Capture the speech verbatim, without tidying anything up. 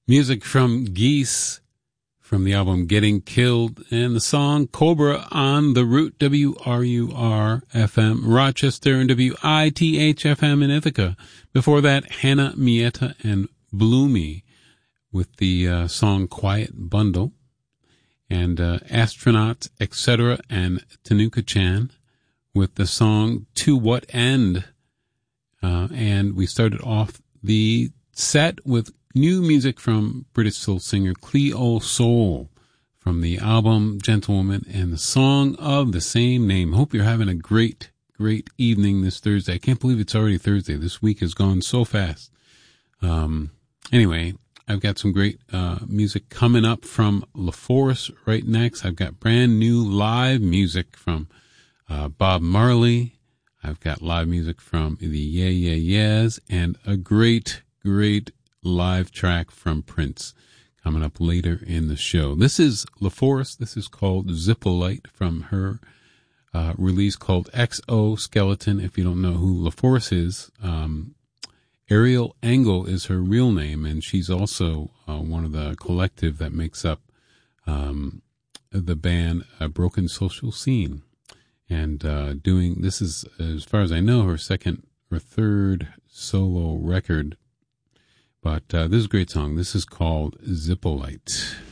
Music from Geese from the album Getting Killed, and the song Cobra on the Root, W R U R F M Rochester, and W I T H F M in Ithaca. Before that, Hannah Mieta and Bloomy with the uh, song Quiet Bundle, and uh, Astronauts, et cetera, and Tanuka Chan with the song To What End. Uh, and we started off the set with new music from British soul singer Cleo Sol from the album Gentlewoman and the song of the same name. Hope you're having a great, great evening this Thursday. I can't believe it's already Thursday. This week has gone so fast. Um, anyway, I've got some great uh, music coming up from LaForce right next. I've got brand new live music from uh, Bob Marley. I've got live music from the Yeah Yeah Yeahs and a great, great live track from Prince coming up later in the show. This is LaForce. This is called Zippolite from her uh, release called Exoskeleton. If you don't know who LaForce is, um, Ariel Engel is her real name, and she's also uh, one of the collective that makes up um, the band uh, Broken Social Scene. And uh, doing, this is, as far as I know, her second or third solo record. But uh, this is a great song. This is called Zippolite.